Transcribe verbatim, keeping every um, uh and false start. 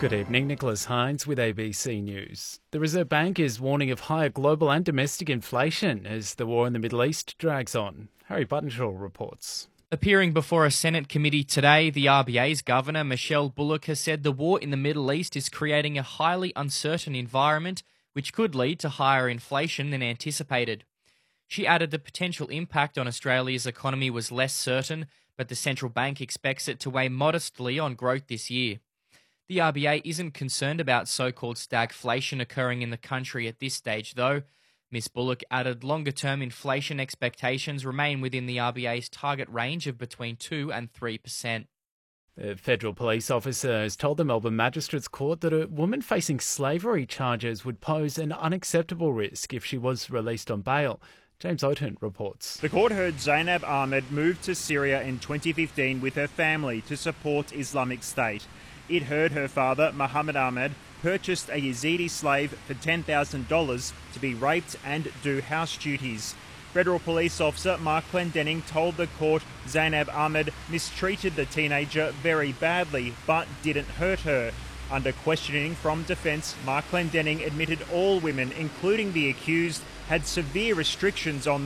Good evening, Nicholas Hines with A B C News. The Reserve Bank is warning of higher global and domestic inflation as the war in the Middle East drags on. Harry Buttenshaw reports. Appearing before a Senate committee today, the R B A's Governor, Michelle Bullock, has said the war in the Middle East is creating a highly uncertain environment which could lead to higher inflation than anticipated. She added the potential impact on Australia's economy was less certain, but the central bank expects it to weigh modestly on growth this year. The R B A isn't concerned about so-called stagflation occurring in the country at this stage, though. Miz Bullock added longer-term inflation expectations remain within the R B A's target range of between two and three percent. A federal police officer has told the Melbourne Magistrates Court that a woman facing slavery charges would pose an unacceptable risk if she was released on bail. James Oaten reports. The court heard Zainab Ahmed moved to Syria in twenty fifteen with her family to support Islamic State. It heard her father, Mohammed Ahmed, purchased a Yazidi slave for ten thousand dollars to be raped and do house duties. Federal police officer Mark Clendenning told the court Zainab Ahmed mistreated the teenager very badly but didn't hurt her. Under questioning from defence, Mark Clendenning admitted all women, including the accused, had severe restrictions on